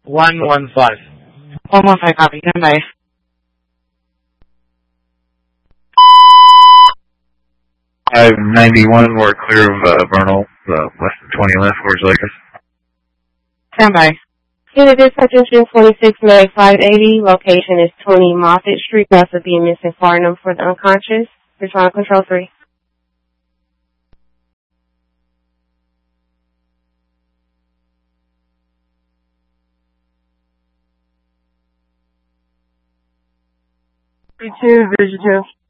115. 115 copy. Stand by. I have 91, we're clear of Vernal, less than 20 left, where's Lakers? Stand by. Unit dispatcher 269580. Location is 20 Moffett Street. Also being missing Farnham for the unconscious. Respond control 3. Two, Vision 2.